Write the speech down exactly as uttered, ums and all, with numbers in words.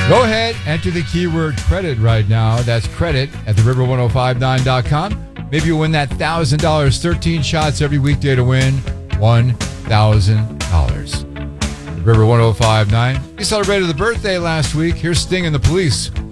Go ahead, enter the keyword credit right now. That's credit at the river ten fifty-nine dot com. Maybe you'll win that one thousand dollars, thirteen shots every weekday to win one thousand dollars. The River ten fifty-nine. We celebrated the birthday last week. Here's Sting and the Police.